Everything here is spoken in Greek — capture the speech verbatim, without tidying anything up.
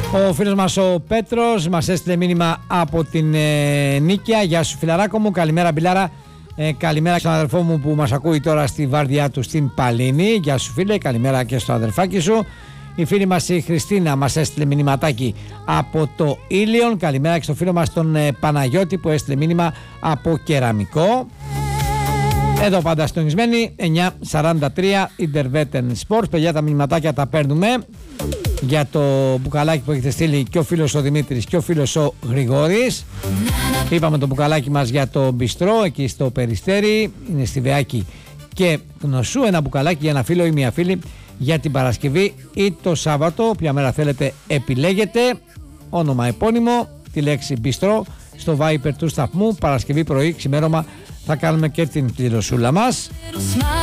Ο φίλος μας ο Πέτρος μας έστειλε μήνυμα από την ε, Νίκαια. Γεια σου φιλαράκο μου, καλημέρα Μπιλάρα. Ε, καλημέρα στον αδερφό μου που μας ακούει τώρα στη βάρδιά του στην Παλίνη. Γεια σου φίλε, καλημέρα και στο αδερφάκι σου. Η φίλη μας η Χριστίνα μας έστειλε μηνυματάκι από το Ήλιον. Καλημέρα και στο φίλο μας τον ε, Παναγιώτη που έστειλε μήνυμα από Κεραμικό. Εδώ πάντα συντονισμένοι, εννιά σαράντα τρία Intervetten Sports. Παιδιά, τα μηνυματάκια τα παίρνουμε για το μπουκαλάκι που έχετε στείλει και ο φίλος ο Δημήτρης και ο φίλος ο Γρηγόρης. Είπαμε το μπουκαλάκι μας για το μπιστρό εκεί στο Περιστέρι, είναι στη Βεάκη και Γνωσού. Ένα μπουκαλάκι για ένα φίλο ή μια φίλη για την Παρασκευή ή το Σάββατο, όποια μέρα θέλετε επιλέγετε. Όνομα επώνυμο, τη λέξη μπιστρό στο Viber του σταθμού. Παρασκευή πρωί, ξημέρωμα θα κάνουμε και την κληροσούλα μας.